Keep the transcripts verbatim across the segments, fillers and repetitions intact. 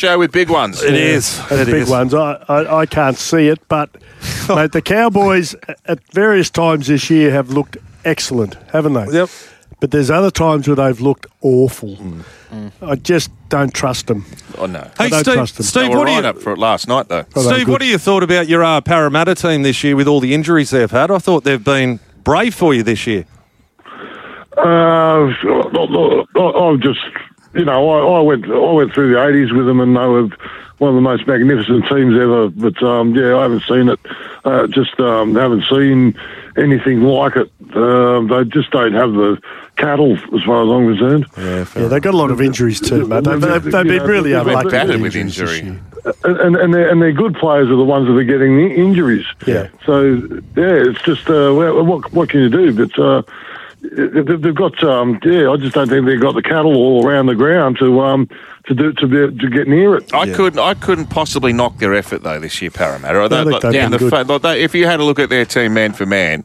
Joe, with big ones. It is. It big is. ones. I, I, I can't see it, but mate, the Cowboys at various times this year have looked excellent, haven't they? Yep. But there's other times where they've looked awful. Mm. Mm. I just don't trust them. Oh, no. I Hey, don't Steve, trust them. Steve They were what do right you... up for it last night, though. Oh, they're Steve, good. what do you thought about your uh, Parramatta team this year with all the injuries they've had? I thought they've been brave for you this year. Uh, I've just, you know, I, I went I went through the eighties with them, and they were one of the most magnificent teams ever. But um, yeah, I haven't seen it. Uh, just um, haven't seen anything like it. Uh, they just don't have the cattle, as far as I'm concerned. Yeah, yeah, they've got a lot of injuries too, mate. They've, they've, they've been really They've been unlucky battered with with injuries injury. this year. And and and their, and their good players are the ones that are getting the injuries. Yeah. So yeah, it's just uh, well, what what can you do? But uh, they've got um, yeah. I just don't think they've got the cattle all around the ground to um to do to be to get near it. I Yeah. couldn't. I couldn't possibly knock their effort though this year, Parramatta. I I don't- think like, they've yeah, been the good. fa- like they, if you had a look at their team man for man,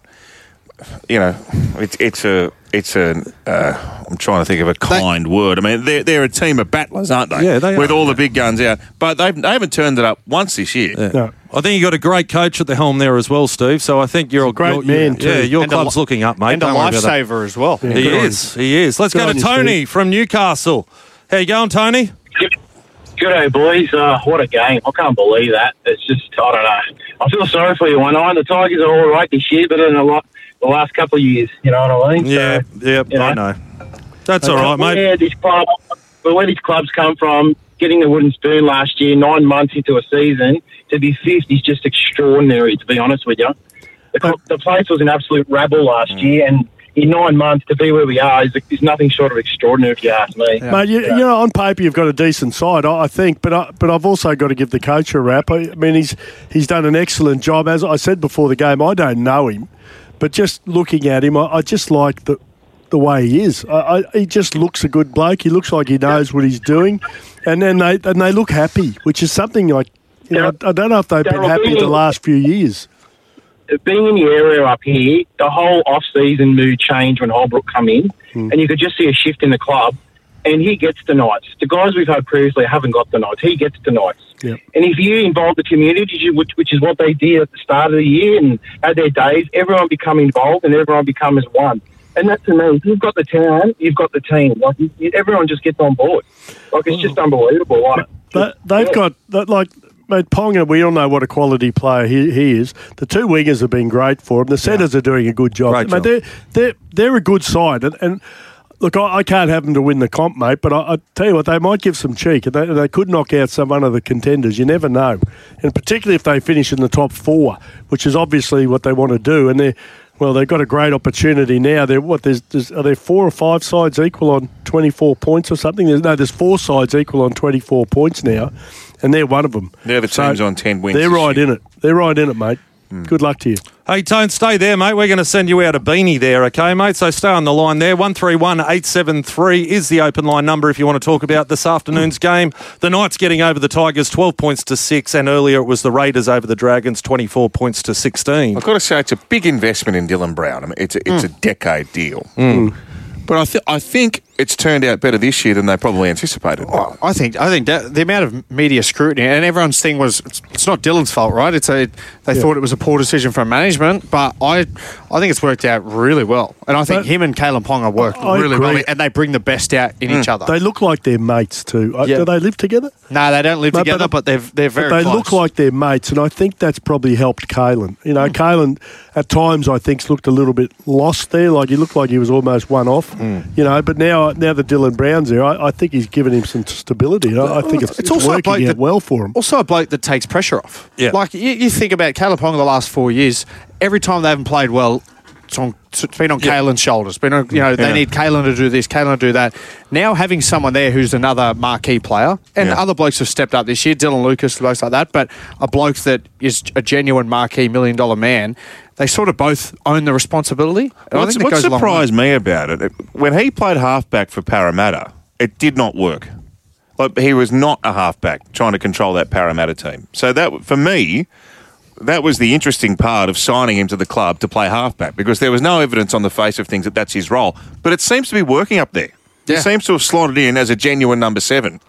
you know, it's it's a it's a. Uh, I'm trying to think of a kind word. I mean, they're they're a team of battlers, aren't they? Yeah, they with are, all yeah. the big guns out, but they've they haven't turned it up once this year. Yeah. No. I think you got a great coach at the helm there as well, Steve. So I think you're a great you're, man too. Yeah, your And a club's li- looking up, mate. And a Don't worry about that. lifesaver as well. Yeah. He Good on is. He is. Let's Good go on to you, Tony Steve. from Newcastle. How you going, Tony? G'day, boys. Uh, what a game. I can't believe that. It's just, I don't know. I feel sorry for you, one eye. The Tigers are all right this year, but in a lot, the last couple of years, you know what I mean? Yeah, So, yeah, you know. I know. That's all right, mate. Where this club, but where these clubs come from, getting the wooden spoon last year, nine months into a season, to be fifth is just extraordinary, to be honest with you. The, cl- the place was an absolute rabble last Mm. year, and in nine months to be where we are is, is nothing short of extraordinary, if you ask me. Mate, you, you know, on paper you've got a decent side, I I think, but I, but I've also got to give the coach a rap. I mean, he's he's done an excellent job. As I said before the game, I don't know him, but just looking at him, I, I just like the the way he is. I, I, he just looks a good bloke. He looks like he knows what he's doing, and then they and they look happy, which is something like you know, I, I don't know if they've been Darryl, happy being- the last few years. Being in the area up here, the whole off-season mood changed when Holbrook come in, and you could just see a shift in the club, and he gets the nights. The guys we've had previously haven't got the nights. He gets the nights. Yep. And if you involve the community, which, which is what they did at the start of the year and had their days, everyone become involved and everyone become as one. And that to me, if you've got the town, you've got the team. Like you, you, everyone just gets on board. Like it's just unbelievable. Like, But they've yeah. got that, like, mate, Ponga, we all know what a quality player he, he is. The two wingers have been great for him. The centres are doing a good job. Great mate, job. They're, they're, they're a good side. And, and look, I, I can't have them to win the comp, mate, but I, I tell you what, they might give some cheek. And they, they could knock out some one of the contenders. You never know. And particularly if they finish in the top four, which is obviously what they want to do. And they're, well, they've got a great opportunity now. They're what? There's, there's are there four or five sides equal on twenty-four points or something? There's, no, there's four sides equal on twenty-four points now, and they're one of them. They're the teams on ten wins They're this right year. in it. They're right in it, mate. Good luck to you. Hey, Tone, stay there, mate. We're going to send you out a beanie there, okay, mate? So stay on the line there. one three one eight seven three is the open line number if you want to talk about this afternoon's game. The Knights getting over the Tigers twelve points to six, and earlier it was the Raiders over the Dragons twenty-four points to sixteen. I've got to say, it's a big investment in Dylan Brown. I mean, it's a, it's a decade deal. But I, th- I think it's turned out better this year than they probably anticipated. Well, I think I think that the amount of media scrutiny and everyone's thing was it's, it's not Dylan's fault, right? It's a they Yeah. thought it was a poor decision from management, but I I think it's worked out really well, and I think But- him and Kalen Ponga work I really agree. well, and they bring the best out in each other. They look like they're mates too. Uh, Yeah. Do they live together? no, they don't live No, but- together, but, they're they're very But they close. look like they're mates, and I think that's probably helped Kalen. You Hmm. know, Kalen at times I think's looked a little bit lost there. Like he looked like he was almost one off. Hmm. You know, but now now that Dylan Brown's there, I, I think he's given him some stability. I, I think it's, It's it's also a bloke working out that- well for him. Also a bloke that takes pressure off. Yeah. Like, you, you think about Kalen Ponga the last four years, every time they haven't played well, it's, on, it's been on Yeah. Kalen's shoulders. Been on, you know, they Yeah. need Kalen to do this, Kalen to do that. Now having someone there who's another marquee player, and Yeah. other blokes have stepped up this year, Dylan Lucas, blokes like that, but a bloke that is a genuine marquee million dollar man, they sort of both own the responsibility. And I What's, think that what goes a long way. surprised me about it, it, when he played halfback for Parramatta, it did not work. Like, he was not a halfback trying to control that Parramatta team. So that, for me, that was the interesting part of signing him to the club to play halfback, because there was no evidence on the face of things that that's his role. But it seems to be working up there. Yeah. He seems to have slotted in as a genuine number seven.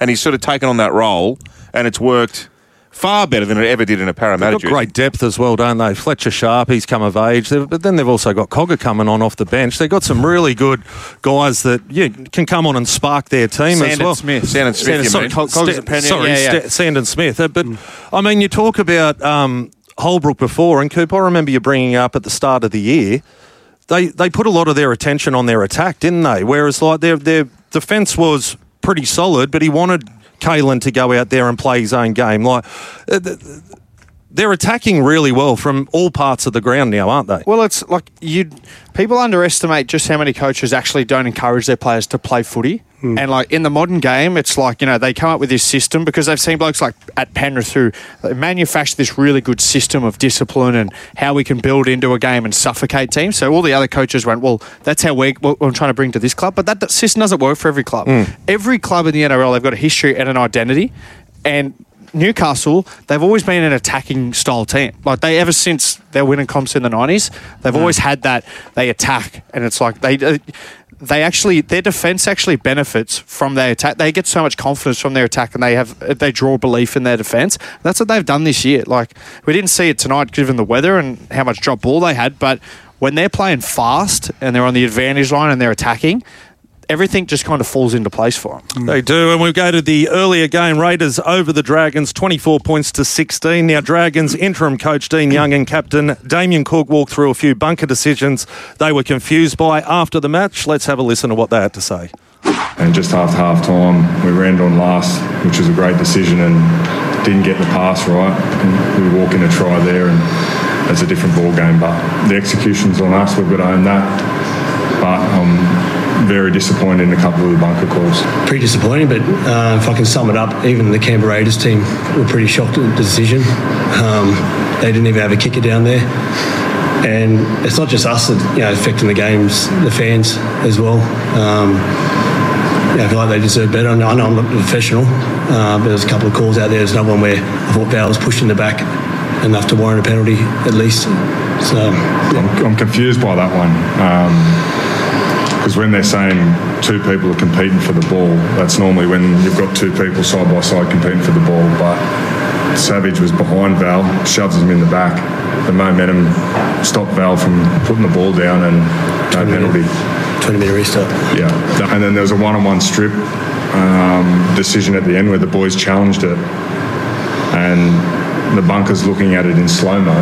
and he's sort of taken on that role, and it's worked far better than it ever did in a Parramatta They've got jersey. great depth as well, don't they? Fletcher Sharp, he's come of age. They've, but then they've also got Cogger coming on off the bench. They've got some really good guys that yeah, can come on and spark their team Sandon as well. Smith. Sandon Smith, you sorry, mean? Cog- Cogger's Sta- a penny. sorry, Yeah, yeah. Sta- Sandon Smith. Uh, But, I mean, you talk about um, Holbrook before, and Coop, I remember you bringing up at the start of the year, they they put a lot of their attention on their attack, didn't they? Whereas, like, their, their defence was pretty solid, but he wanted Kalen to go out there and play his own game. Like, uh, they're attacking really well from all parts of the ground now, aren't they? Well, it's like you people underestimate just how many coaches actually don't encourage their players to play footy. Mm. And like in the modern game, it's like, you know, they come up with this system because they've seen blokes like at Penrith who they manufacture this really good system of discipline and how we can build into a game and suffocate teams. So all the other coaches went, well, that's how we're, what I'm trying to bring to this club. But that, that system doesn't work for every club. Mm. Every club in the N R L, they've got a history and an identity. And Newcastle, they've always been an attacking style team. Like they ever since their winning comps in the nineties, they've mm. always had that. They attack, and it's like they they actually their defense actually benefits from their attack. They get so much confidence from their attack, and they have they draw belief in their defense. That's what they've done this year. Like we didn't see it tonight given the weather and how much drop ball they had, but when they're playing fast and they're on the advantage line and they're attacking, everything just kind of falls into place for them. They do, and we go to the earlier game. Raiders over the Dragons, twenty-four points to sixteen. Now, Dragons interim coach Dean Young and captain Damien Cook walked through a few bunker decisions they were confused by after the match. Let's have a listen to what they had to say. And just after half time, we ran on last, which was a great decision, and didn't get the pass right. And we walk in a try there, and it's a different ball game. But the execution's on us. We've got to own that. But um, very disappointed in a couple of the bunker calls. Pretty disappointing, but uh, if I can sum it up, even the Canberra Raiders team were pretty shocked at the decision. Um, they didn't even have a kicker down there. And it's not just us that, you know, affecting the games, the fans as well. Um, yeah, I feel like they deserve better. I know, I know I'm not a professional, uh, but there's a couple of calls out there. There's another one where I thought Val was pushed in the back enough to warrant a penalty at least. So yeah. I'm, I'm confused by that one. Um, Because when they're saying two people are competing for the ball, that's normally when you've got two people side by side competing for the ball. But Savage was behind Val, shoves him in the back. The momentum stopped Val from putting the ball down, and no penalty. twenty minute restart. Yeah. And then there was a one-on-one strip um, decision at the end where the boys challenged it, and the bunker's looking at it in slow-mo.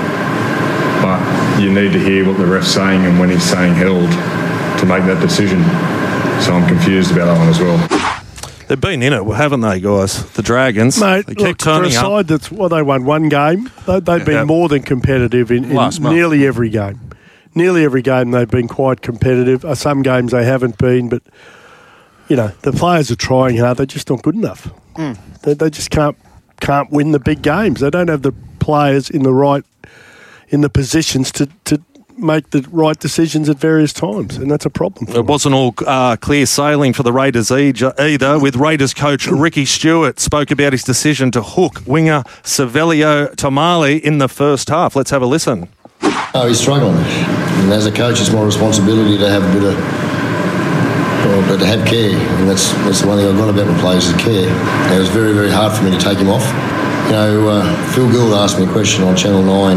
But you need to hear what the ref's saying and when he's saying held to make that decision. So I'm confused about that one as well. They've been in it, haven't they, guys? The Dragons. Mate, they keep look, for a turning side up. that's, well, they won one game. They, they've been Yeah. more than competitive in, in Last month. nearly every game. Nearly every game they've been quite competitive. Uh, Some games they haven't been, but, you know, the players are trying hard. They're just not good enough. Mm. They, they just can't can't win the big games. They don't have the players in the right, in the positions to, to make the right decisions at various times, and that's a problem. For It wasn't all uh, clear sailing for the Raiders either, with Raiders coach Ricky Stewart spoke about his decision to hook winger Savelio Tomali in the first half. Let's have a listen. Oh, he's struggling. And as a coach, it's my responsibility to have a bit of, well, but to have care. And that's that's the one thing I've got about my players is care. And it was very, very hard for me to take him off. You know, uh, Phil Gould asked me a question on Channel nine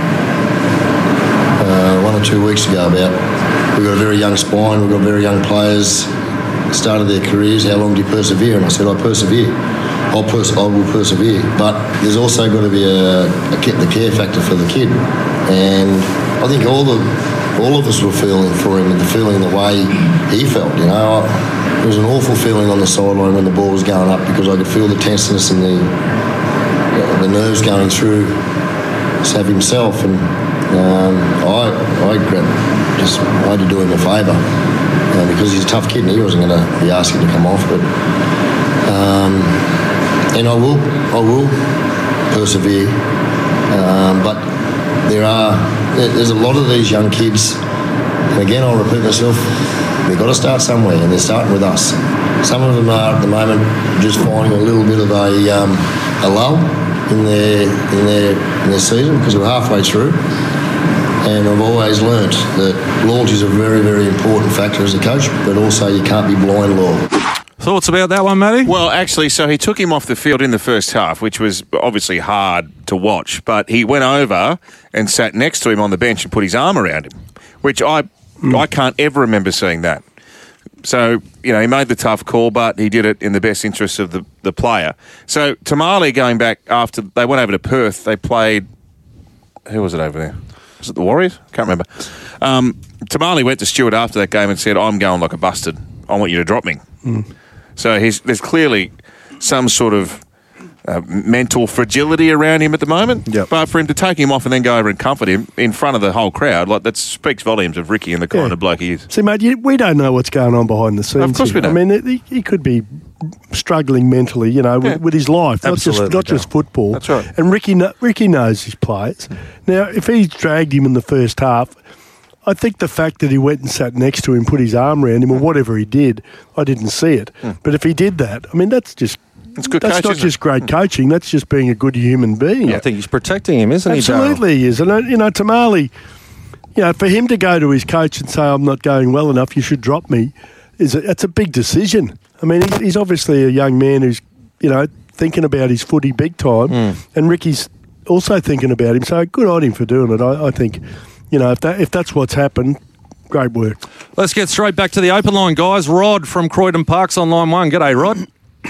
uh, one or two weeks ago about we've got a very young spine, we've got very young players, started their careers, how long do you persevere? And I said, I persevere. I'll pers- I will persevere. But there's also got to be a, a the care factor for the kid. And I think all the all of us were feeling for him and feeling the way he felt, you know. I, it was an awful feeling on the sideline when the ball was going up because I could feel the tenseness and the the nerves going through Sav himself. And um, I I just I had to do him a favour uh, because he's a tough kid and he wasn't going to be asking to come off. But um, and I will I will persevere. Um, but there are there's a lot of these young kids, and again I'll repeat myself, they've got to start somewhere, and they're starting with us. Some of them are at the moment just finding a little bit of a um, a lull in their in their in their season because we're halfway through. And I've always learnt that loyalty is a very, very important factor as a coach, but also you can't be blind loyal. Thoughts about that one, Matty? Well, actually, so he took him off the field in the first half, which was obviously hard to watch, but he went over and sat next to him on the bench and put his arm around him, which I mm. I can't ever remember seeing that. So, you know, he made the tough call, but he did it in the best interest of the, the player. So, Tamale going back after they went over to Perth, they played, who was it over there? Was it the Warriors? Can't remember. Um, Tamale went to Stewart after that game and said, I'm going like a busted. I want you to drop me. Mm. So he's, there's clearly some sort of uh, mental fragility around him at the moment. Yep. But for him to take him off and then go over and comfort him in front of the whole crowd, like that speaks volumes of Ricky and the kind yeah. of bloke he is. See, mate, you, we don't know what's going on behind the scenes. Of course here. we don't. I mean, he, he could be struggling mentally, you know, yeah. with, with his life, not Absolutely just not don't. just football. That's right. And Ricky, kn- Ricky knows his players. Mm. Now, if he's dragged him in the first half, I think the fact that he went and sat next to him, put his arm around him, or whatever he did, I didn't see it. Mm. But if he did that, I mean, that's just it's good that's coach, not isn't just it? great coaching. That's just being a good human being. I think he's protecting him, isn't Absolutely he, Absolutely he is. And, uh, you know, Tamale, you know, for him to go to his coach and say, I'm not going well enough, you should drop me, is a, that's a big decision. I mean, he's, he's obviously a young man who's, you know, thinking about his footy big time, Mm. and Ricky's also thinking about him. So good on him for doing it. I, I think, you know, if that if that's what's happened, great work. Let's get straight back to the open line, guys. Rod from Croydon Parks on line one. G'day, Rod.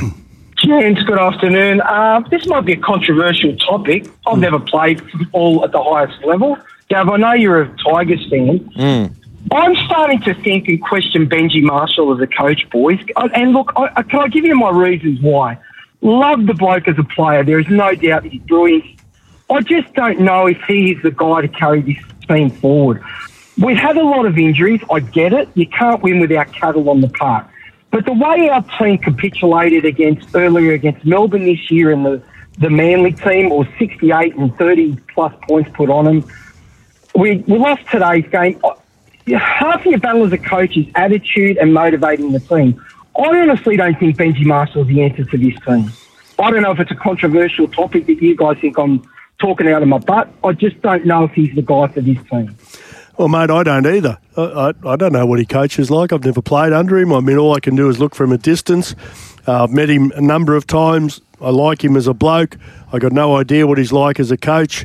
Gents, good afternoon. Uh, this might be a controversial topic. I've mm. never played football at the highest level. Gav, I know you're a Tigers fan. Mm. I'm starting to think and question Benji Marshall as a coach, boys. And look, I, can I give you my reasons why? Love the bloke as a player. There is no doubt he's brilliant. I just don't know if he is the guy to carry this team forward. We've had a lot of injuries. I get it. You can't win without cattle on the park. But the way our team capitulated against earlier against Melbourne this year and the, the Manly team, or sixty-eight and thirty plus points put on them, we, we lost today's game. Half of your battle as a coach is attitude and motivating the team. I honestly don't think Benji Marshall is the answer to this team. I don't know if it's a controversial topic that you guys think I'm talking out of my butt. I just don't know if he's the guy for this team. Well, mate, I don't either. I, I, I don't know what he coaches like. I've never played under him. I mean, all I can do is look from a distance. Uh, I've met him a number of times. I like him as a bloke. I got no idea what he's like as a coach.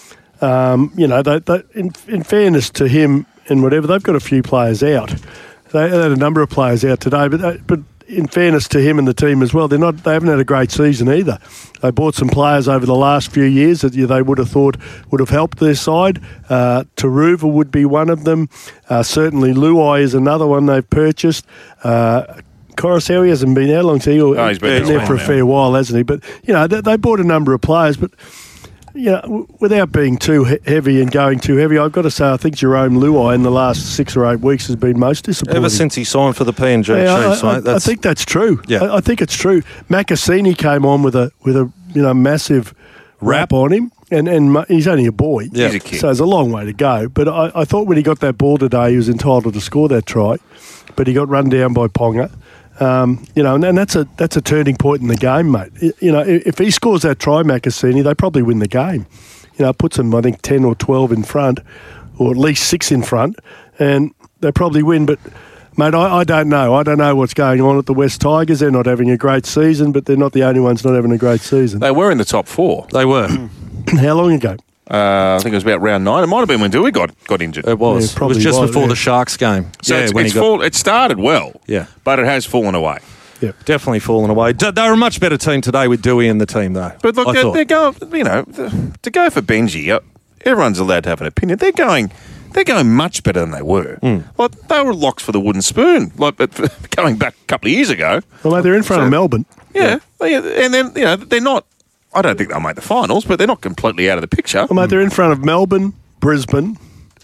Um, you know, they, they, in, in fairness to him and whatever, they've got a few players out. They, they had a number of players out today, but they, but in fairness to him and the team as well, they're not. They haven't had a great season either. They bought some players over the last few years that they would have thought would have helped their side. Uh, Taruva would be one of them. Uh, certainly Luai is another one they've purchased. Uh, Coruscant hasn't been out long, so he, oh, he's been, been there for a fair while, hasn't he? But, you know, they, they bought a number of players, but... You know, w- without being too he- heavy and going too heavy, I've got to say I think Jerome Luai in the last six or eight weeks has been most disappointing. Ever since he signed for the P N G yeah, Chiefs, I, mate. I, I think that's true. Yeah. I, I think it's true. Macassini came on with a with a you know massive rap on him, and, and ma- he's only a boy. Yeah. He's a kid. So there's a long way to go. But I, I thought when he got that ball today, he was entitled to score that try, but he got run down by Ponga. Um, you know, and, and that's a that's a turning point in the game, mate. You know, if he scores that try, Macassini, they probably win the game. You know, puts them, I think, ten or twelve in front, or at least six in front, and they probably win. But, mate, I, I don't know. I don't know what's going on at the West Tigers. They're not having a great season, but they're not the only ones not having a great season. They were in the top four. They were. How long ago? Uh, I think it was about round nine. It might have been when Dewey got, got injured. It was. Yeah, it was probably just was, before yeah. the Sharks game. So yeah, it's, when it's he got, fall, it started well, yeah, but it has fallen away. Yeah. definitely fallen away. D- They were a much better team today with Dewey in the team, though. But look, I they're, thought. they're going, you know, to go for Benji, uh, everyone's allowed to have an opinion. They're going they're going much better than they were. Mm. Like, they were locks for the wooden spoon, like but going back a couple of years ago. Well, mate, they're in front So- of Melbourne. Yeah, they- and then, you know, they're not, I don't think they'll make the finals, but they're not completely out of the picture. Well, mate, they're in front of Melbourne, Brisbane,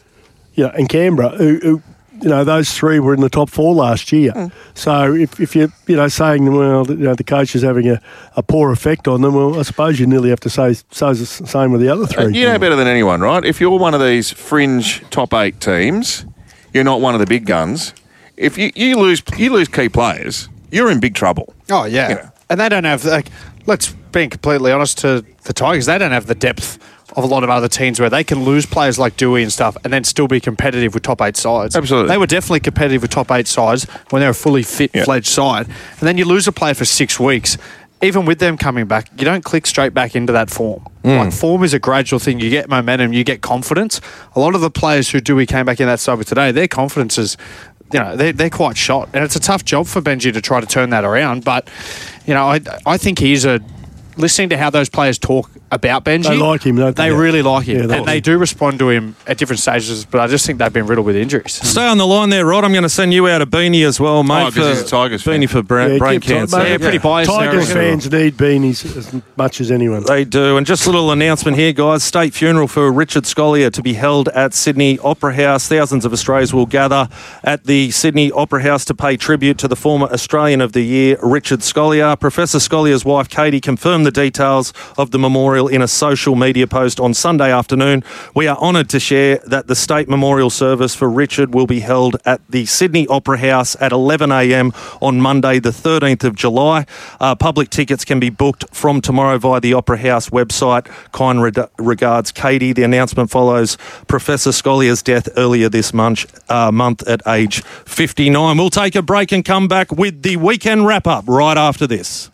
you know, and Canberra, who, who you know, those three were in the top four last year. Mm. So if, if you're, you know, saying, well, you know, the coach is having a, a poor effect on them, well, I suppose you nearly have to say so the same with the other three. Uh, you know better than anyone, right? If you're one of these fringe top eight teams, you're not one of the big guns. If you, you lose you lose key players, you're in big trouble. Oh, yeah. You know. And they don't have, like, let's be completely honest to the Tigers, they don't have the depth of a lot of other teams where they can lose players like Dewey and stuff and then still be competitive with top eight sides. Absolutely. They were definitely competitive with top eight sides when they were a fully fit, Yeah. fledged side. And then you lose a player for six weeks. Even with them coming back, you don't click straight back into that form. Like, form is a gradual thing. You get momentum, you get confidence. A lot of the players who Dewey came back in that side with today, their confidence is, you know, they're, they're quite shot. And it's a tough job for Benji to try to turn that around. But, you know, I, I think he's a... Listening to how those players talk about Benji, They like him, don't they? They really like him. Yeah, they and like they him. do respond to him at different stages, but I just think they've been riddled with injuries. Stay on the line there, Rod. I'm going to send you out a beanie as well, mate. Oh, 'cause he's a Tigers fan. beanie for brain, Yeah, brain keep ti- cancer. mate, Yeah, pretty biased there, I Tigers reckon. fans need beanies as much as anyone. They do. And just a little announcement here, guys. State funeral for Richard Scolyer to be held at Sydney Opera House. Thousands of Australians will gather at the Sydney Opera House to pay tribute to the former Australian of the Year, Richard Scolyer. Professor Scolyer's wife, Katie, confirmed the details of the memorial in a social media post on Sunday afternoon. We are honoured to share that the state memorial service for Richard will be held at the Sydney Opera House at eleven a m on Monday, the thirteenth of July. Uh, public tickets can be booked from tomorrow via the Opera House website. Kind reg- regards, Katie. The announcement follows Professor Scolyer's death earlier this month, uh, month at age fifty-nine. We'll take a break and come back with the weekend wrap-up right after this.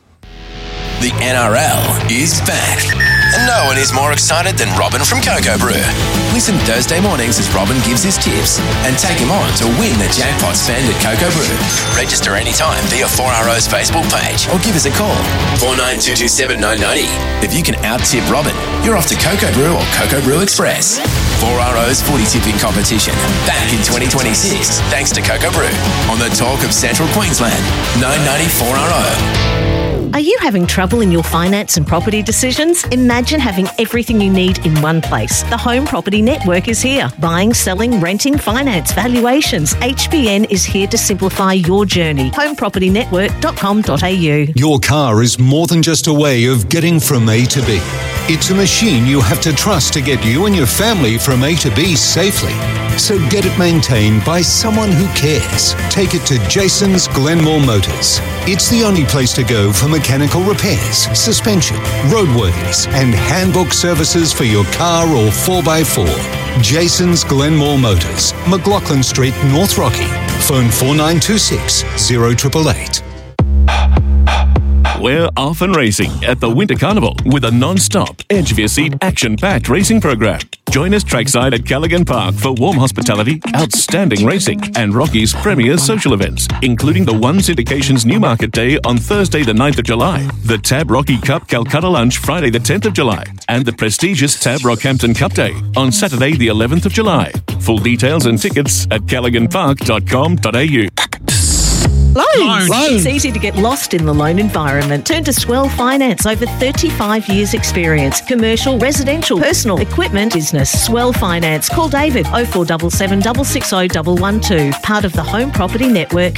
The N R L is back. And no one is more excited than Robin from Cocoa Brew. Listen Thursday mornings as Robin gives his tips and take him on to win the jackpot spend at Cocoa Brew. Register anytime via four R O's Facebook page or give us a call, four nine two two seven nine nine zero. If you can out-tip Robin, you're off to Cocoa Brew or Cocoa Brew Express. four R O's footy tipping competition back in twenty twenty-six thanks to Cocoa Brew on the talk of Central Queensland, nine ninety four R O. Are you having trouble in your finance and property decisions? Imagine having everything you need in one place. The Home Property Network is here. Buying, selling, renting, finance, valuations. H B N is here to simplify your journey. home property network dot com dot a u. Your car is more than just a way of getting from A to B. It's a machine you have to trust to get you and your family from A to B safely. So get it maintained by someone who cares. Take it to Jason's Glenmore Motors. It's the only place to go for mechanical repairs, suspension, roadworthies, and handbook services for your car or four by four. Jason's Glenmore Motors, McLaughlin Street, North Rocky. Phone four nine two six, zero eight eight eight. We're off and racing at the Winter Carnival with a non-stop, edge-of-your-seat, action-packed racing program. Join us trackside at Callaghan Park for warm hospitality, outstanding racing, and Rocky's premier social events, including the One Syndication's Newmarket Day on Thursday the ninth of July, the Tab Rocky Cup Calcutta Lunch Friday the tenth of July, and the prestigious Tab Rockhampton Cup Day on Saturday the eleventh of July. Full details and tickets at callaghan park dot com dot a u. Loans. It's easy to get lost in the loan environment. Turn to Swell Finance. Over thirty-five years experience. Commercial, residential, personal, equipment, business. Swell Finance. Call David oh four seven seven, six six oh, one one two. Part of the Home Property Network.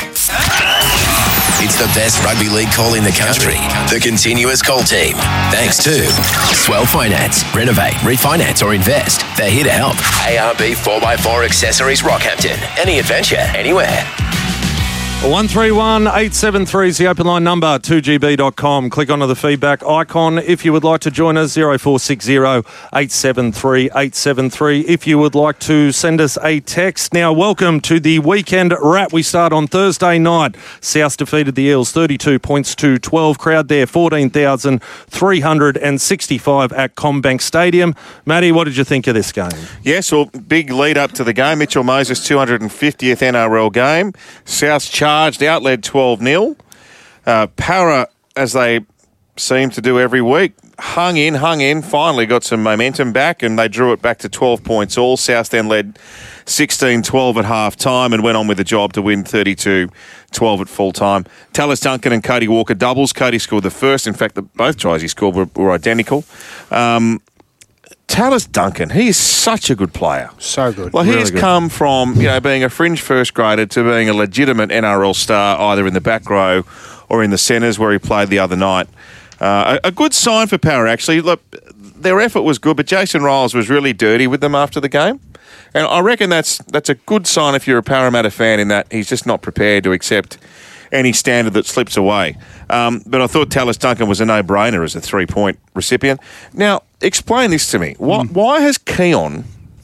It's the best rugby league call in the country. The Continuous Call Team. Thanks to Swell Finance. Renovate, refinance or invest. They're here to help. A R B four by four Accessories Rockhampton. Any adventure, anywhere. one three one, eight seven three is the open line number, two g b dot com. Click onto the feedback icon if you would like to join us, zero four six zero, eight seven three, eight seven three. If you would like to send us a text. Now, welcome to the weekend wrap. We start on Thursday night. South defeated the Eels thirty-two points to twelve. Crowd there, fourteen thousand three hundred sixty-five at CommBank Stadium. Matty, what did you think of this game? Yes, well, big lead up to the game. Mitchell Moses, two hundred fiftieth N R L game. South charged out, led twelve nil. Uh, Para, as they seem to do every week, hung in, hung in, finally got some momentum back, and they drew it back to twelve points all. South then led sixteen twelve at half time and went on with the job to win thirty-two twelve at full time. Tallis Duncan and Cody Walker doubles. Cody scored the first. In fact, the, both tries he scored were, were identical. Um, Tallis Duncan, he is such a good player. So good. Well, Really he's good. come from, you know, being a fringe first grader to being a legitimate N R L star, either in the back row or in the centres where he played the other night. Uh, a, a good sign for Power, actually. Look, their effort was good, but Jason Riles was really dirty with them after the game. And I reckon that's that's a good sign if you're a Parramatta fan, in that he's just not prepared to accept any standard that slips away. Um, but I thought Tallis Duncan was a no-brainer as a three-point recipient. Now, explain this to me. Why, mm. why has Keon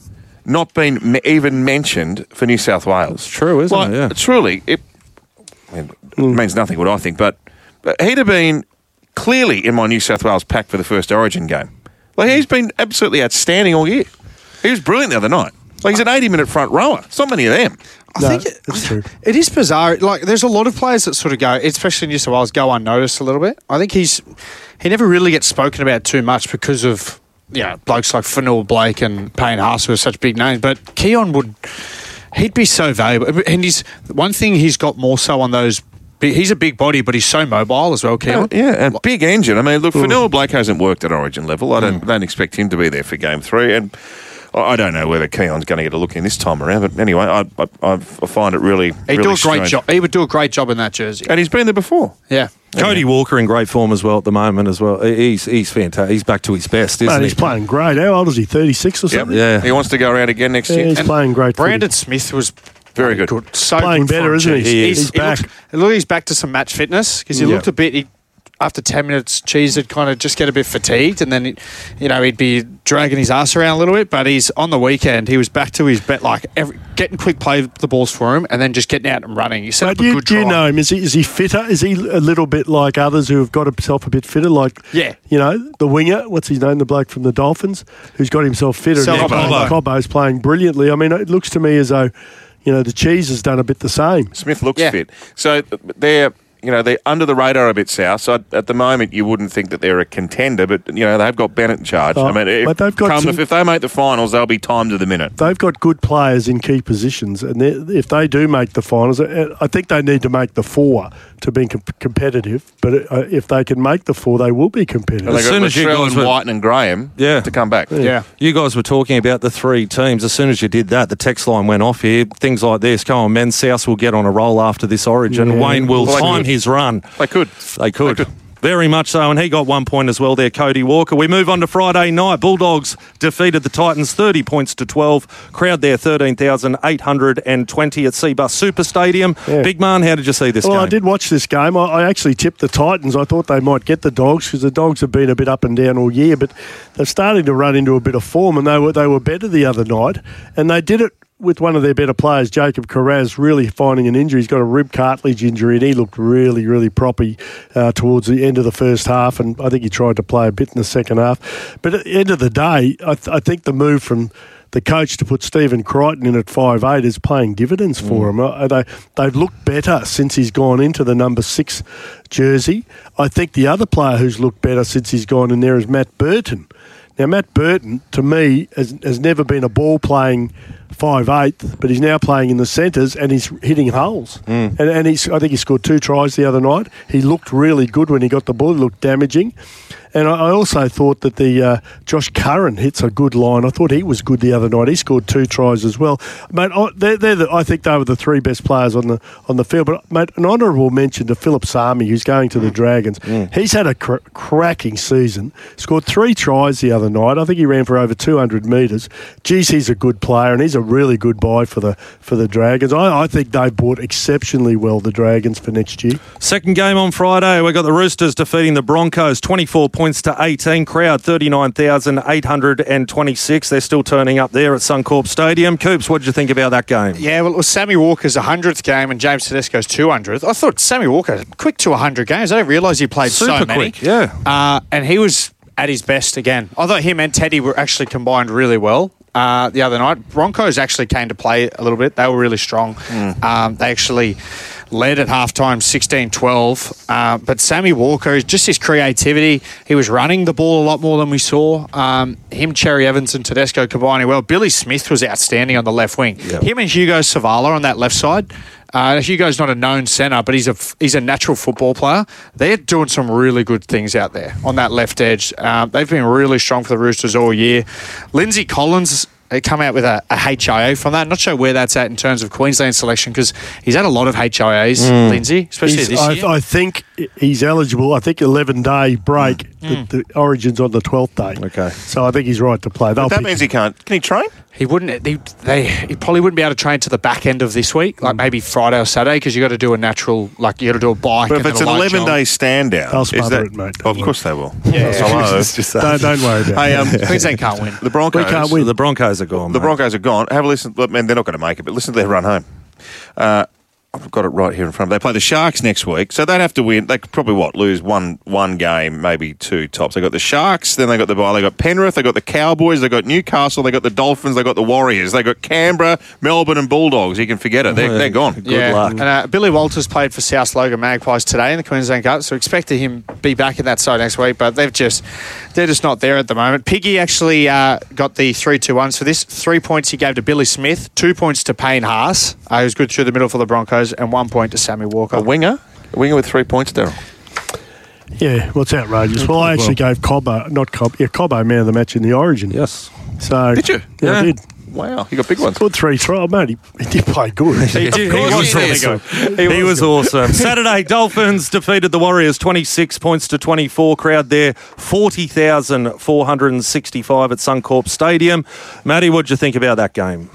not been me- even mentioned for New South Wales? It's true, isn't like, it? Yeah. Truly, it, I mean, it mm. means nothing what I think, but, but he'd have been clearly in my New South Wales pack for the first Origin game. Like, he's been absolutely outstanding all year. He was brilliant the other night. Like, he's an eighty-minute front rower. It's not many of them. I no, think it, it's true. It is bizarre. Like, there's a lot of players that sort of go, especially in New South Wales, go unnoticed a little bit. I think he's he never really gets spoken about too much because of, you know, blokes like Fanua Blake and Payne Haas who are such big names. But Keon would, he'd be so valuable. And he's one thing he's got more so on those. He's a big body, but he's so mobile as well, Keon. Uh, yeah, and big engine. I mean, look, Fanua Blake hasn't worked at Origin level. I don't mm. don't expect him to be there for game three, and I don't know whether Keon's going to get a look in this time around. But anyway, I I, I find it really. He'd really do a great strange. job. He would do a great job in that jersey, and he's been there before. Yeah. Cody yeah. Walker in great form as well at the moment as well. He's he's fantastic. He's back to his best, isn't Man, he? He's playing great. How old is he? thirty-six or something? Yep. Yeah. He wants to go around again next yeah, year. He's and playing great. Brandon footy. Smith was very good. good. So playing good better, isn't he? He He's, is. he's back. He looked, look, he's back to some match fitness because he Yeah. looked a bit. He, after ten minutes, Cheese would kind of just get a bit fatigued, and then, you know, he'd be dragging his ass around a little bit. But he's on the weekend, he was back to his bet, like every, getting quick play the balls for him, and then just getting out and running. He set But up a you, good do try. you know him? Is he is he fitter? Is he a little bit like others who have got himself a bit fitter? Like, yeah, you know, the winger. What's his name? The bloke from the Dolphins who's got himself fitter. So and Cobbo. Cobbo's playing brilliantly. I mean, it looks to me as though, you know, the Cheese has done a bit the same. Smith looks Yeah. fit. So they're, you know, they're under the radar a bit, South. So at the moment, you wouldn't think that they're a contender, but, you know, they've got Bennett in charge. Oh, I mean, if, but they've got come some- the, if they make the finals, they'll be timed to the minute. They've got good players in key positions, and they- if they do make the finals, uh, I think they need to make the four to be com- competitive. But uh, if they can make the four, they will be competitive. And As they've soon got as you Latrell guys and were- White and Graham Yeah. to come back. Yeah. Yeah. You guys were talking about the three teams. As soon as you did that, the text line went off here. Things like this. Come on, men. South will get on a roll after this Origin. Yeah. Wayne will Well, they time could. his run. They could. They could. They could. Very much so, and he got one point as well there, Cody Walker. We move on to Friday night. Bulldogs defeated the Titans thirty points to twelve. Crowd there thirteen thousand eight hundred twenty at Seabus Super Stadium. Yeah. Big man, how did you see this Well, game? I did watch this game. I, I actually tipped the Titans. I thought they might get the Dogs because the Dogs have been a bit up and down all year, but they're starting to run into a bit of form, and they were they were better the other night, and they did it with one of their better players, Jacob Carraz, really finding an injury. He's got a rib cartilage injury, and he looked really, really proppy uh, towards the end of the first half, and I think he tried to play a bit in the second half. But at the end of the day, I, th- I think the move from the coach to put Stephen Crichton in at five eight is paying dividends for him. Uh, they, they've looked better since he's gone into the number six jersey. I think the other player who's looked better since he's gone in there is Matt Burton. Now, Matt Burton, to me, has, has never been a ball-playing five eight, but he's now playing in the centres and he's hitting holes. Mm. And, and he's, I think he scored two tries the other night. He looked really good when he got the ball. He looked damaging. And I, I also thought that the uh, Josh Curran hits a good line. I thought he was good the other night. He scored two tries as well. Mate, I, they're, they're the, I think they were the three best players on the on the field. But, mate, an honourable mention to Philip Sami, who's going to the Dragons. Mm. He's had a cr- cracking season. Scored three tries the other night. I think he ran for over two hundred metres. Geez, he's a good player, and he's a really good buy for the for the Dragons. I, I think they've bought exceptionally well, the Dragons, for next year. Second game on Friday, we got the Roosters defeating the Broncos twenty-four points to eighteen. Crowd thirty-nine thousand eight hundred twenty-six. They're still turning up there at Suncorp Stadium. Coops, what did you think about that game? Yeah, well, it was Sammy Walker's one hundredth game and James Tedesco's two hundredth. I thought Sammy Walker, quick to one hundred games. I didn't realise he played Super so many. quick, yeah. Uh, and he was at his best again. I thought him and Teddy were actually combined really well uh, the other night. Broncos actually came to play a little bit. They were really strong. Mm. Um, they actually led at halftime sixteen twelve. Uh, but Sammy Walker, just his creativity, he was running the ball a lot more than we saw. Um, him, Cherry Evans and Tedesco combining well. Billy Smith was outstanding on the left wing. Yep. Him and Hugo Savala on that left side. Uh, Hugo's not a known centre, but he's a he's a natural football player. They're doing some really good things out there on that left edge. Um, they've been really strong for the Roosters all year. Lindsay Collins, they come out with a, a H I A from that. Not sure where that's at in terms of Queensland selection because he's had a lot of H I As, mm. Lindsay, especially he's, this I, year. I think he's eligible. I think eleven-day break. Mm. The, the Origin's on the twelfth day. Okay. So I think he's right to play. They'll But that pick means him. he can't. Can he train? He wouldn't. He, they. He probably wouldn't be able to train to the back end of this week, like maybe Friday or Saturday, because you got to do a natural, like you got to do a bike. But if and it's then an a light jog. eleven-day stand down, They'll is smother that? it, mate. Oh, of course they will. Yeah. Hello. Don't, don't worry about Hey, it. um, Queensland can't win. The Broncos. We can't win. The Broncos are gone. The mate. Broncos are gone. Have a listen. Look, man, they're not going to make it, but listen to their run home. Uh, I've got it right here in front of me. They play the Sharks next week, so they'd have to win. They could probably, what, lose one one game, maybe two tops. They got the Sharks, then they got the bye. They got Penrith, they got the Cowboys, they got Newcastle, they got the Dolphins, they got the Warriors, they got Canberra, Melbourne and Bulldogs. You can forget it. They're, they're gone. Good yeah. luck. And uh, Billy Walters played for South Logan Magpies today in the Queensland Cup, so expect to him be back in that side next week. But they've just they're just not there at the moment. Piggy actually uh, got the three two ones for this. Three points he gave to Billy Smith, two points to Payne Haas, uh, who's good through the middle for the Broncos, and one point to Sammy Walker. A winger? A winger with three points, Daryl. Yeah, what's outrageous? Well, I actually gave Cobbo, not Cobbo, yeah, Cobbo man of the match in the Origin. Yes. So Did you? Yeah, Yeah. I did. Wow, you got big ones. Good three tries, mate. He, he did play good. He, did, he course was he did. awesome. He, was, awesome. Saturday, Dolphins defeated the Warriors twenty-six points to twenty-four. Crowd there, forty thousand four hundred sixty-five at Suncorp Stadium. Matty, what'd you think about that game?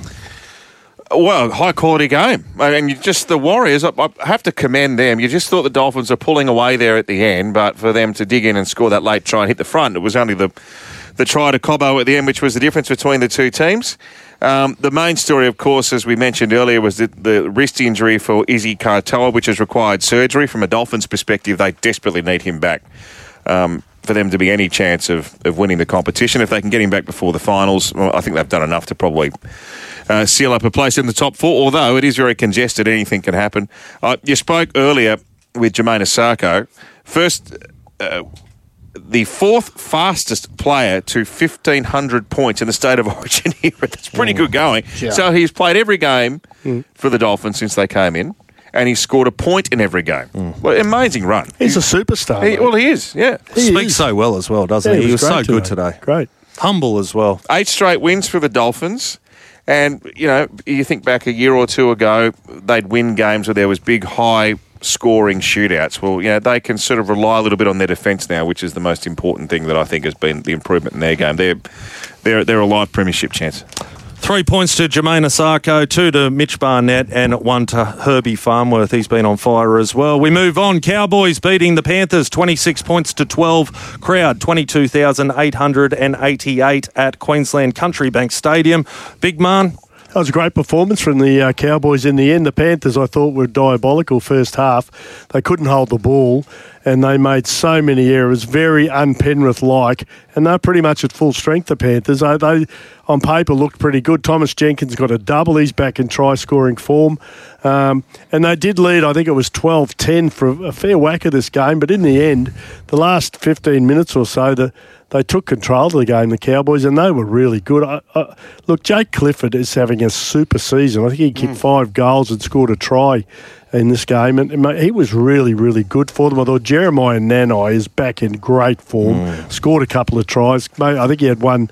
Well, high quality game. I mean, you just the Warriors, I, I have to commend them. You just thought the Dolphins are pulling away there at the end, but for them to dig in and score that late try and hit the front, it was only the the try to Cobbo at the end, which was the difference between the two teams. Um, the main story, of course, as we mentioned earlier, was the, the wrist injury for Izzy Katoa, which has required surgery. From a Dolphins perspective, they desperately need him back um, for them to be any chance of, of winning the competition. If they can get him back before the finals, well, I think they've done enough to probably uh, seal up a place in the top four, although it is very congested. Anything can happen. Uh, you spoke earlier with Jermaine Asako. First... Uh, the fourth fastest player to fifteen hundred points in the state of origin era. That's pretty good going. Yeah. So he's played every game mm. for the Dolphins since they came in, and he's scored a point in every game. Mm. Well, amazing run. He's a superstar. He, well, he is, yeah. He Speaks is. so well as well, doesn't Yeah, he? He was, was so great good today. today. Great. Humble as well. Eight straight wins for the Dolphins. And, you know, you think back a year or two ago, they'd win games where there was big, high scoring shootouts. Well, you know, they can sort of rely a little bit on their defence now, which is the most important thing that I think has been the improvement in their game. They're they're they're a live premiership chance. Three points to Jermaine Asako, two to Mitch Barnett, and one to Herbie Farmworth. He's been on fire as well. We move on. Cowboys beating the Panthers, twenty-six points to twelve. Crowd, twenty-two thousand eight hundred eighty-eight at Queensland Country Bank Stadium. Big man. That was a great performance from the uh, Cowboys in the end. The Panthers, I thought, were diabolical first half. They couldn't hold the ball, and they made so many errors, very un-Penrith-like, and they're pretty much at full strength, the Panthers. They, they, on paper, looked pretty good. Thomas Jenkins got a double. He's back in try-scoring form. Um, and they did lead, I think it was twelve ten for a fair whack of this game, but in the end, the last fifteen minutes or so, the they took control of the game, the Cowboys, and they were really good. I, I, look, Jake Clifford is having a super season. I think he kicked mm. five goals and scored a try in this game, and, and he was really, really good for them. I thought Jeremiah Nanai is back in great form, mm. scored a couple of tries. I think he had one...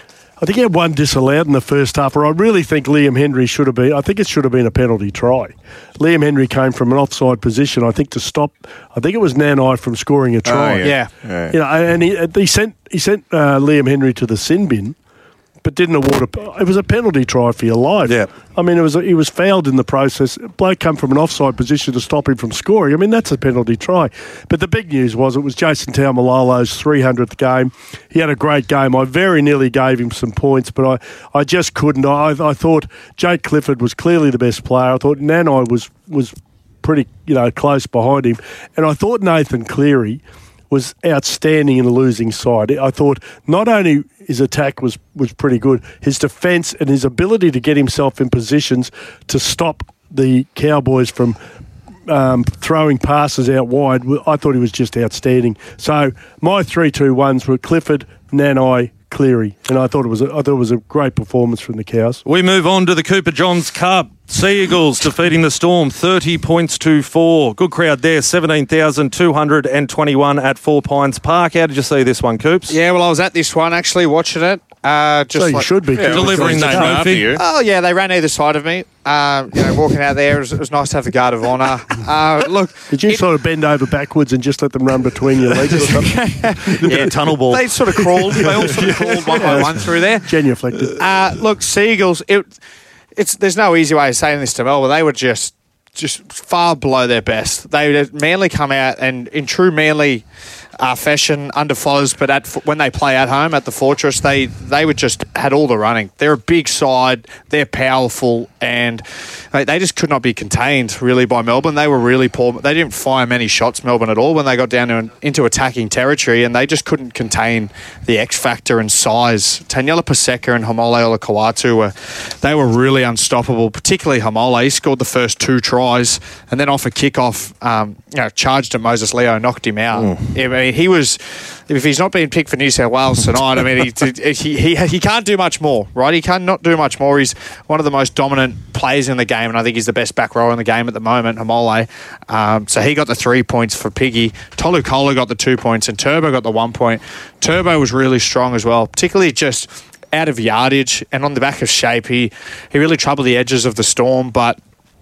I think he had one disallowed in the first half, or I really think Liam Henry should have been, I think it should have been a penalty try. Liam Henry came from an offside position, I think, to stop, I think it was Nanai from scoring a try. Oh, yeah. Yeah. yeah. You know, and he, he sent he sent uh, Liam Henry to the sin bin, but didn't award a, it was a penalty try for your life. Yeah. I mean, it was a, he was fouled in the process. Bloke come from an offside position to stop him from scoring. I mean, that's a penalty try. But the big news was it was Jason Taumalolo's three hundredth game. He had a great game. I very nearly gave him some points, but I, I just couldn't. I, I thought Jake Clifford was clearly the best player. I thought Nanai was was pretty, you know, close behind him. And I thought Nathan Cleary was outstanding in a losing side. I thought not only his attack was, was pretty good, his defence and his ability to get himself in positions to stop the Cowboys from um, throwing passes out wide, I thought he was just outstanding. So my three two ones were Clifford, Nanai, Cleary, and I thought it was a, I thought it was a great performance from the Cows. We move on to the Cooper Johns Cup. Sea Eagles defeating the Storm, thirty points to four. Good crowd there, seventeen thousand two hundred twenty-one at Four Pines Park. How did you see this one, Coops? Yeah, well, I was at this one actually watching it. Uh, just So you like- should be. Yeah, delivering well, that after trophy. you. Oh yeah, they ran either side of me. Um, you know, walking out there, it was, it was nice to have the guard of honour. Uh, look, Did you it- sort of bend over backwards and just let them run between your legs or something? yeah, tunnel ball. They sort of crawled. They all sort of crawled one by one through there. Genuflected. Uh, look, Seagulls. It, it's there's no easy way of saying this to Melbourne. They were just just far below their best. They Manly come out and in true Manly uh, fashion under Foz, but at when they play at home at the Fortress, they they were just had all the running. They're a big side. They're powerful, and they, they just could not be contained really by Melbourne. They were really poor. They didn't fire many shots, Melbourne, at all when they got down to, into attacking territory, and they just couldn't contain the X factor and size. Taniela Paseka and Hamole Olakawatu were they were really unstoppable. Particularly Hamole, he scored the first two tries, and then off a kickoff, um, you know, charged at Moses Leo, knocked him out. Mm. I mean, he was. If he's not being picked for New South Wales tonight, I mean, he, he he he can't do much more, right? He cannot do much more. He's one of the most dominant players in the game, and I think he's the best back rower in the game at the moment, Hamole. Um, so he got the three points for Piggy. Tolu Kola got the two points, and Turbo got the one point. Turbo was really strong as well, particularly just out of yardage and on the back of shape. He, he really troubled the edges of the Storm, but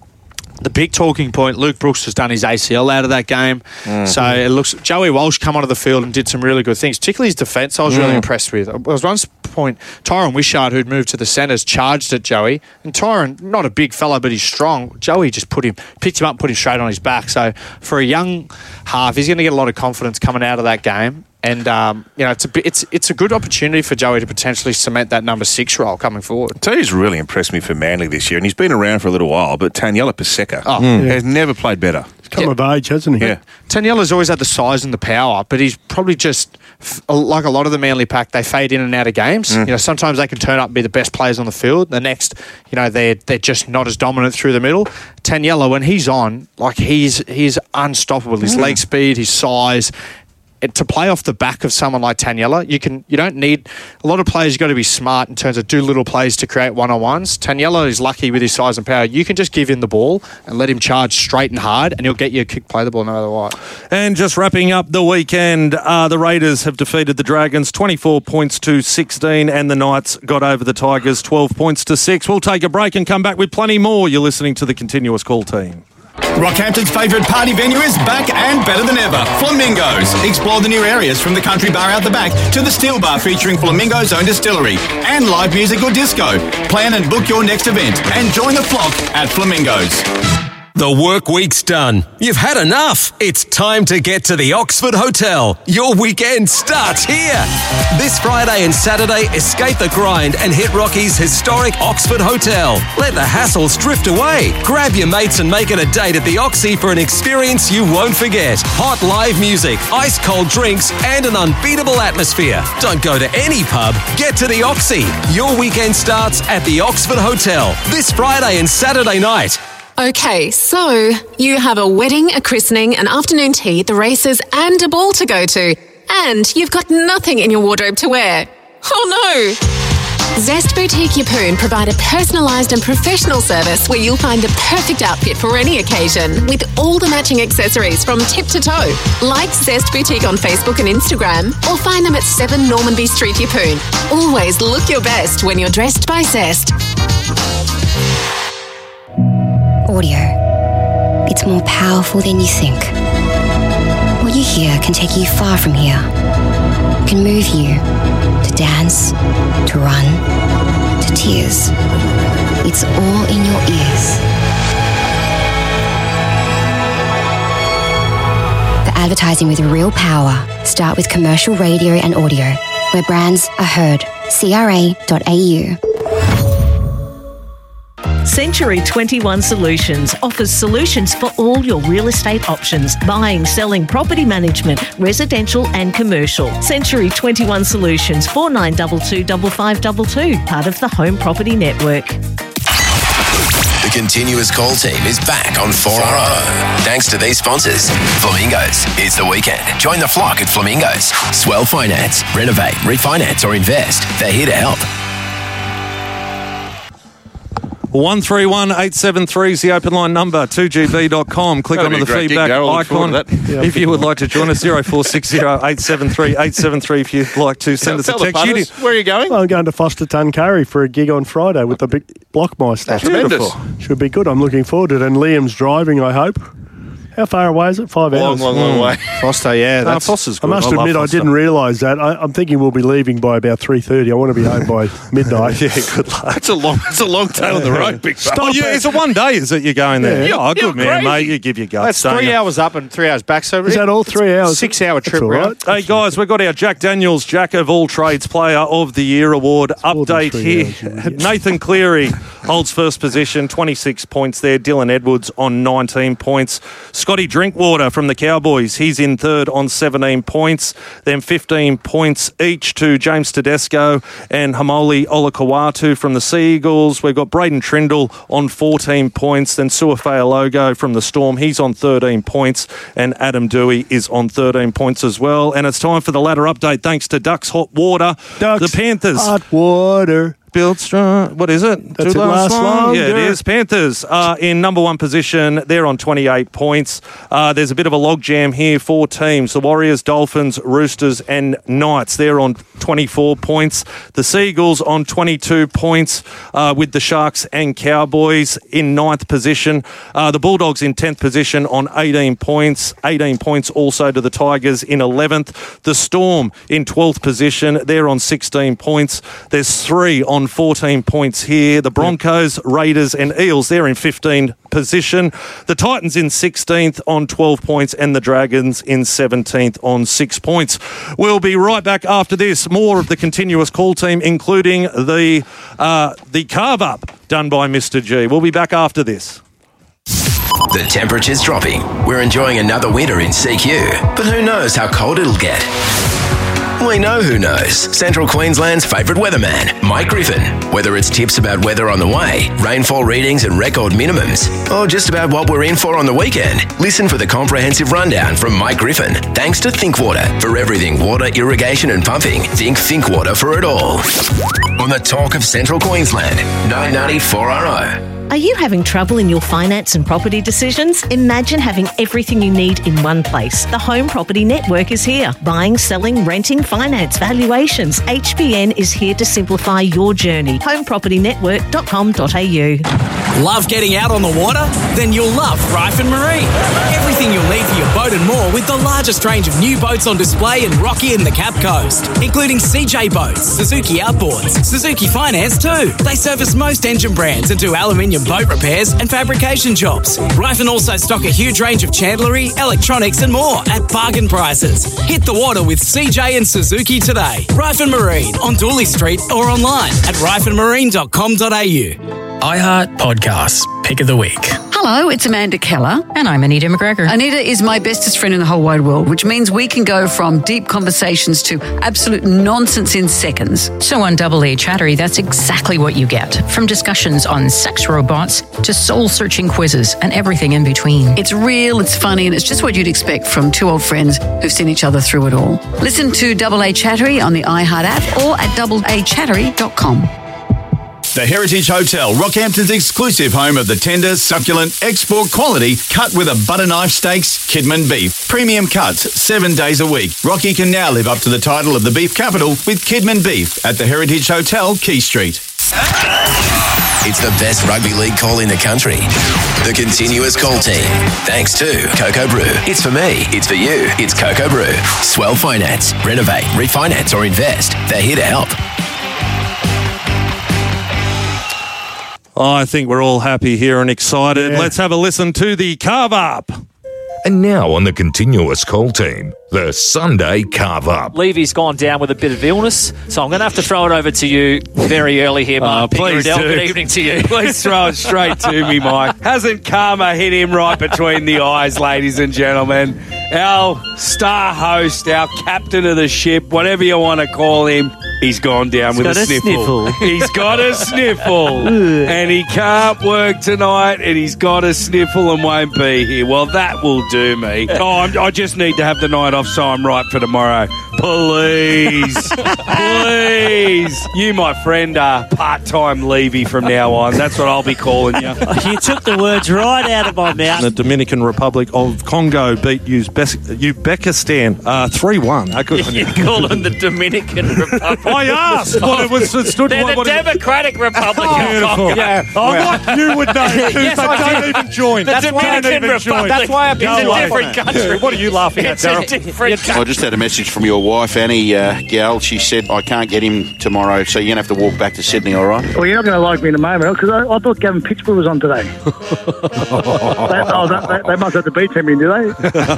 the big talking point, Luke Brooks has done his A C L out of that game. Mm. So it looks Joey Walsh come onto the field and did some really good things, particularly his defence I was mm. really impressed with. There was one point, Tyron Wishart, who'd moved to the centres, charged at Joey. And Tyron, not a big fella, but he's strong. Joey just put him, picked him up, put him straight on his back. So for a young half, he's going to get a lot of confidence coming out of that game. And um, you know, it's a it's it's a good opportunity for Joey to potentially cement that number six role coming forward. I tell you, he's really impressed me for Manly this year, and he's been around for a little while. But Taniela Paseka oh, mm. has never played better. He's come yeah. of age, hasn't he? Yeah. Taniela's always had the size and the power, but he's probably just like a lot of the Manly pack. They fade in and out of games. Mm. You know, sometimes they can turn up and be the best players on the field. The next, you know, they're they're just not as dominant through the middle. Taniela, when he's on, like he's he's unstoppable. His mm. leg speed, his size. To play off the back of someone like Taniela, you can you don't need a lot of players. You've got to be smart in terms of do little plays to create one-on-ones. Taniela is lucky with his size and power. You can just give him the ball and let him charge straight and hard, and he'll get you a kick play the ball no matter what. And just wrapping up the weekend, uh, the Raiders have defeated the Dragons twenty-four points to sixteen, and the Knights got over the Tigers twelve points to six. We'll take a break and come back with plenty more. You're listening to the Continuous Call team. Rockhampton's favourite party venue is back and better than ever. Flamingos. Explore the new areas from the country bar out the back to the steel bar featuring Flamingo's own distillery and live music or disco. Plan and book your next event and join the flock at Flamingos. The work week's done. You've had enough. It's time to get to the Oxford Hotel. Your weekend starts here. This Friday and Saturday, escape the grind and hit Rocky's historic Oxford Hotel. Let the hassles drift away. Grab your mates and make it a date at the Oxy for an experience you won't forget. Hot live music, ice cold drinks, and an unbeatable atmosphere. Don't go to any pub. Get to the Oxy. Your weekend starts at the Oxford Hotel this Friday and Saturday night. Okay, so you have a wedding, a christening, an afternoon tea, the races, and a ball to go to. And you've got nothing in your wardrobe to wear. Oh no! Zest Boutique Yeppoon provide a personalised and professional service where you'll find the perfect outfit for any occasion with all the matching accessories from tip to toe. Like Zest Boutique on Facebook and Instagram or find them at seven Normanby Street, Yeppoon. Always look your best when you're dressed by Zest. Audio. It's more powerful than you think. What you hear can take you far from here. It can move you to dance, to run, to tears. It's all in your ears. The advertising with real power. Start with commercial radio and audio, where brands are heard. C R A dot A U. Century twenty-one Solutions offers solutions for all your real estate options: buying, selling, property management, residential and commercial. Century twenty-one Solutions, four nine two two five five two two, part of the Home Property Network. The Continuous Call team is back on four R O. Thanks to these sponsors. Flamingos. It's the weekend. Join the flock at Flamingos. Swell Finance. Renovate, refinance or invest. They're here to help. one three one eight seven three is the open line number, two g b dot com. Click That'd onto be the a great feedback gig, Darryl. Look forward icon. to that. Yeah, if you would like to join us, zero four six zero eight seven three eight seven three if you'd like to send us a Tell the text. You punters, where are you going? I'm going to Foster Tuncurry for a gig on Friday with the big Blockmeister. That's tremendous. Should be good. I'm looking forward to it. And Liam's driving, I hope. How far away is it? Five Long, hours. long, long way. Foster, yeah. No, That's, Foster's good. I must love admit, I Foster. didn't realise that. I, I'm thinking we'll be leaving by about three thirty. I want to be home by midnight. Yeah, good luck. That's a long, that's a long day on the road, big fella. Oh, yeah, it's a one day, is it? You're going there? Yeah. Oh, good You're man, crazy. mate. You give your guts. that's don't three you? hours up and three hours back. So Is that all three hours? Six-hour That's trip all round. right. Hey guys, we've got our Jack Daniels Jack of All Trades Player of the Year award more than update three here. hours, you idiot. Nathan Cleary holds first position, twenty-six points there. Dylan Edwards on nineteen points. Scotty Drinkwater from the Cowboys, he's in third on seventeen points. Then fifteen points each to James Tedesco and Hamoli Olakawatu from the Sea Eagles. We've got Braden Trindle on fourteen points. Then Suafea Logo from the Storm, he's on thirteen points. And Adam Dewey is on thirteen points as well. And it's time for the ladder update thanks to Ducks Hot Water. Ducks the Panthers. Hot water. Build strong. What is it? That's Too it, last longer. Yeah, it is. Panthers are in number one position. They're on twenty-eight points. Uh, there's a bit of a logjam here. Four teams: the Warriors, Dolphins, Roosters, and Knights. They're on twenty-four points. The Seagulls on twenty-two points, uh, with the Sharks and Cowboys in ninth position. Uh, the Bulldogs in tenth position on eighteen points. eighteen points also to the Tigers in eleventh. The Storm in twelfth position. They're on sixteen points. There's three on fourteen points here. The Broncos, Raiders and Eels, they're in fifteenth position. The Titans in sixteenth on twelve points and the Dragons in seventeenth on six points. We'll be right back after this. More of the continuous call team, including the, uh, the carve-up done by Mister G. We'll be back after this. The temperature's dropping. We're enjoying another winter in C Q, but who knows how cold it'll get? We know who knows. Central Queensland's favourite weatherman, Mike Griffin. Whether it's tips about weather on the way, rainfall readings and record minimums, or just about what we're in for on the weekend, listen for the comprehensive rundown from Mike Griffin. Thanks to Thinkwater. For everything water, irrigation and pumping, think Thinkwater for it all. On the Talk of Central Queensland, nine ninety four R O. Are you having trouble in your finance and property decisions? Imagine having everything you need in one place. The Home Property Network is here. Buying, selling, renting, finance, valuations. H B N is here to simplify your journey. home property network dot com dot a u. Love getting out on the water? Then you'll love Ryford Marine. Everything you'll need for your boat and more with the largest range of new boats on display in Rocky and the Cap Coast, including C J Boats, Suzuki Outboards, Suzuki Finance too. They service most engine brands and do aluminium boat repairs and fabrication jobs. Ryford also stock a huge range of chandlery, electronics and more at bargain prices. Hit the water with C J and Suzuki today. Ryford Marine on Dooley Street or online at ryford marine dot com dot a u. iHeart Podcasts, Pick of the Week. Hello, it's Amanda Keller. And I'm Anita McGregor. Anita is my bestest friend in the whole wide world, which means we can go from deep conversations to absolute nonsense in seconds. So on Double A Chattery, that's exactly what you get. From discussions on sex robots to soul-searching quizzes and everything in between. It's real, it's funny, and it's just what you'd expect from two old friends who've seen each other through it all. Listen to Double A Chattery on the iHeart app or at double a chattery dot com. The Heritage Hotel, Rockhampton's exclusive home of the tender, succulent, export quality, cut with a butter knife steaks, Kidman beef. Premium cuts, seven days a week. Rocky can now live up to the title of the beef capital with Kidman beef at the Heritage Hotel, Key Street. It's the best rugby league call in the country. The continuous call team. Thanks to Cocoa Brew. It's for me. It's for you. It's Cocoa Brew. Swell Finance. Renovate, refinance or invest. They're here to help. I think we're all happy here and excited. Yeah. Let's have a listen to the carve up. And now on the continuous call team, the Sunday carve up. Levy's gone down with a bit of illness, so I'm going to have to throw it over to you very early here, Mark. Oh, please Riddell, do. good evening to you. Please throw it straight to me, Mike. Hasn't karma hit him right between the eyes, ladies and gentlemen? Our star host, our captain of the ship, whatever you want to call him, he's gone down He's with got a a sniffle. sniffle. He's got a sniffle. And he can't work tonight, and he's got a sniffle and won't be here. Well, that will do me. Oh, I'm, I just need to have the night off so I'm right for tomorrow. Please, please. You, my friend, are part-time Levy from now on. That's what I'll be calling you. You took the words right out of my mouth. The Dominican Republic of Congo beat Uzbek- Uzbekistan uh, three one. Uh, good on You you. call them the Dominican Republic. I asked what it was. It stood, They're what, the what it- Democratic Republic Oh, of beautiful. Congo. Yeah. Oh, what you would know, too, Yes, but I don't do. even join. The Don't Dominican even Republic. join. That's why I've been Go in a away. different country. What are you laughing at, It's a Darryl? different country. I just had a message from your wife, Annie uh, Gal. She said, I can't get him tomorrow, so you're going to have to walk back to Sydney, all right? Well, you're not going to like me in a moment because I, I thought Gavin Pitchford was on today. they, oh, that, they, they must have to beat him, do they?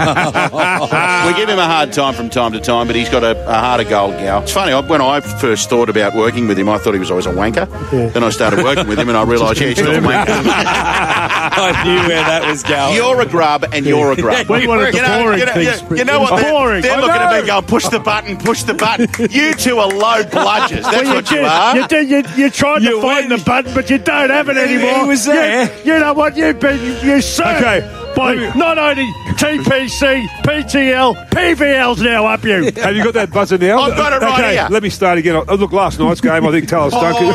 We give him a hard time from time to time, but he's got a, a heart of gold, Gal. It's funny, I, when I first thought about working with him, I thought he was always a wanker. Yeah. Then I started working with him and I realised, yeah, he's not a wanker. I knew where that was going. You're a grub and you're a grub. We wanted you the know, boring you know, things. you, you know what? They're, Boring. they're I looking at know. me going, push the button, push the button. You two are low bludgers. That's Well, what you, you did. are. You, did. you, you tried to find the button, but you don't have it anymore. He was there. You, you know what? You've been you served Okay. by not only T P C, P T L, P V L's now up you. Have you got that buzzer now? I've got it right okay, here. let me start again. Oh, look, last night's game, I think Taylor Duncan.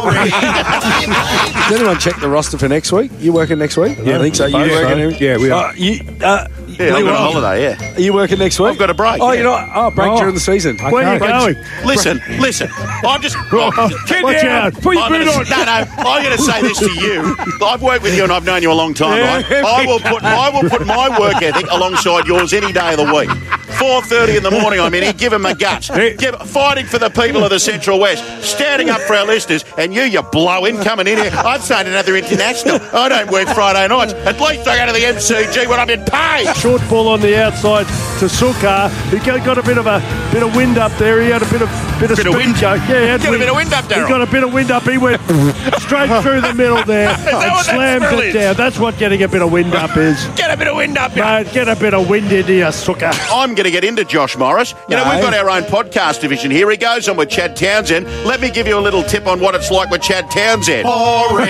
Did anyone check the roster for next week? You working next week? Yeah, I think so. You I think working? so. Yeah, we are. Uh, you, uh, Yeah, I've got a holiday, yeah. Are you working next week? I've got a break. Oh, yeah. you're not. Oh, break Oh. during the season. Where are you going? Listen, listen. I'm just. Get Watch down. out. Put your I'm boot gonna, on. No, no. I'm going to say this to you. I've worked with you and I've known you a long time, Yeah. right? I will put I will put my work ethic alongside yours any day of the week. four thirty in the morning, I'm in here, give them my guts. Give, fighting for the people of the Central West. Standing up for our listeners. And you, you blowing, coming in here. I've signed another international. I don't work Friday nights. At least I go to the M C G when I'm in paid. Short ball on the outside to Sukar. He got got a bit of a bit of wind up there. He had a bit of bit of Bit of speed wind? go. Yeah, he had Get a bit of wind up, He Darryl. got a bit of wind up. He went straight through the middle there that and what that slammed smell it is? down. That's what getting a bit of wind up is. Get a bit of wind up, you. Mate, get a bit of wind into you, Sukar. I'm going to get into Josh Morris. You know, No. we've got our own podcast division here. He goes on with Chad Townsend. Let me give you a little tip on what it's like with Chad Townsend. Boring.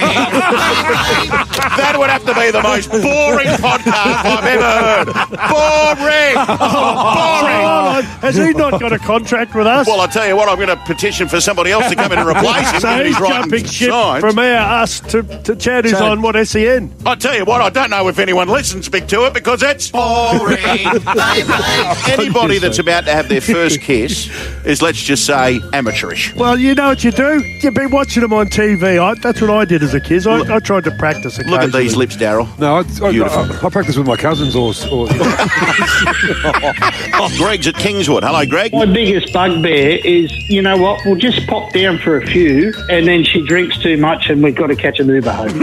That would have to be the most boring podcast I've ever heard. Boring. Boring. Hold on. Has he not got a contract with us? Well, I tell you what, I'm going to petition for somebody else to come in and replace him. so when he's writing jumping ship signs. from our us to, to Chad, who's Chad. on what S E N. I tell you what, I don't know if anyone listens big to it because it's boring. Anybody that's about to have their first kiss is, let's just say, amateurish. Well, you know what you do? You've been watching them on T V. I, that's what I did as a kid. I, I tried to practice Look at these occasionally. lips, Daryl. No, I, I, Beautiful. I, I practice with my cousins or... or Oh, Greg's at Kingswood. Hello, Greg. My biggest bugbear is, you know what, we'll just pop down for a few and then she drinks too much and we've got to catch an Uber home.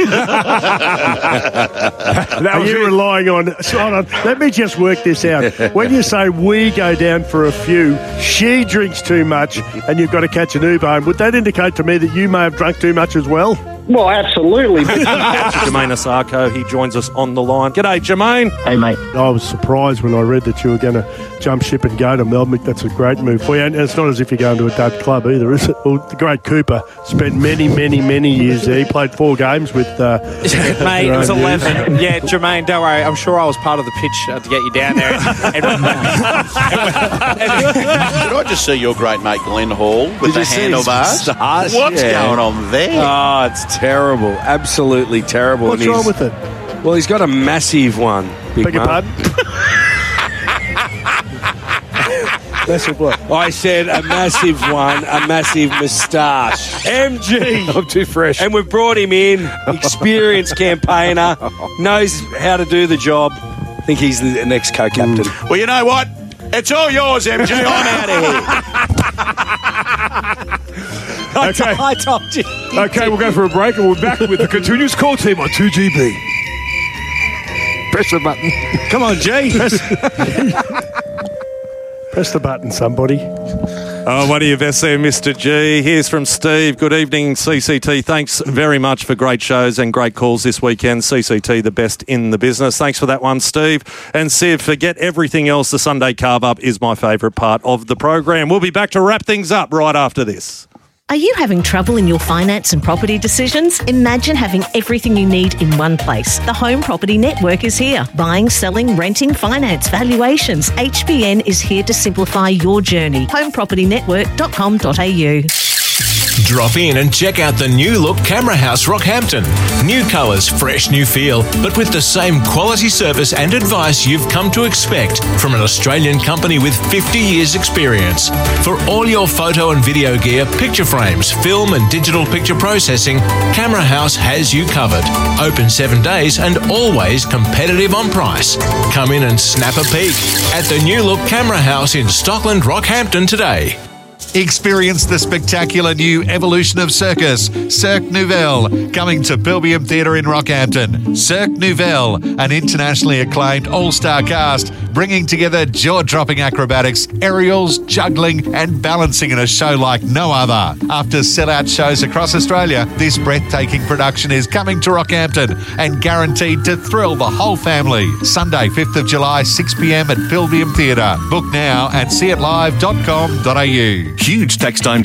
Are you relying on... Hold on. Let me just work this out. When you say we go down for a few, she drinks too much and you've got to catch an Uber home, would that indicate to me that you may have drunk too much as well? Well, absolutely. Jermaine Asako, he joins us on the line. G'day, Jermaine. Hey, mate. I was surprised when I read that you were going to jump ship and go to Melbourne. That's a great move for you. And it's not as if you're going to a dud club either, is it? Well, the great Cooper spent many, many, many years there. He played four games with... Uh, Mate, it was your own eleven. years. Yeah, Jermaine, don't worry. I'm sure I was part of the pitch uh, to get you down there. Did I just see your great mate Glenn Hall with Did the you see his handlebars? moustache? What's Yeah. going on there? Oh, it's terrible. Absolutely terrible. What's And wrong he's- with it? Well, he's got a massive one. Big Beg your mate. pardon? Massive what? I said a massive one, a massive moustache. M G. I'm too fresh. And we've brought him in, experienced campaigner, knows how to do the job. I think he's the next co-captain. Well, you know what? It's all yours, M G. I'm out of here. I, Okay. I told you. Okay, we'll go for a break and we're back with the continuous call team on two G B. Press the button. Come on, G. Press the button, somebody. Oh, what do you best there, Mister G? Here's from Steve. Good evening, C C T. Thanks very much for great shows and great calls this weekend. C C T, the best in the business. Thanks for that one, Steve. And Siv, forget everything else. The Sunday carve-up is my favourite part of the program. We'll be back to wrap things up right after this. Are you having trouble in your finance and property decisions? Imagine having everything you need in one place. The Home Property Network is here. Buying, selling, renting, finance, valuations. H B N is here to simplify your journey. home property network dot com dot a u. Drop in and check out the new look Camera House Rockhampton. New colours, fresh new feel, but with the same quality service and advice you've come to expect from an Australian company with fifty years experience. For all your photo and video gear, picture frames, film and digital picture processing, Camera House has you covered. Open seven days and always competitive on price. Come in and snap a peek at the new look Camera House in Stockland, Rockhampton today. Experience the spectacular new evolution of circus, Cirque Nouvelle, coming to Pilbeam Theatre in Rockhampton. Cirque Nouvelle, an internationally acclaimed all-star cast, bringing together jaw-dropping acrobatics, aerials, juggling and balancing in a show like no other. After sell-out shows across Australia, this breathtaking production is coming to Rockhampton and guaranteed to thrill the whole family. Sunday, fifth of July, six p m at Pilbeam Theatre. Book now at see it live dot com dot a u. Huge tax time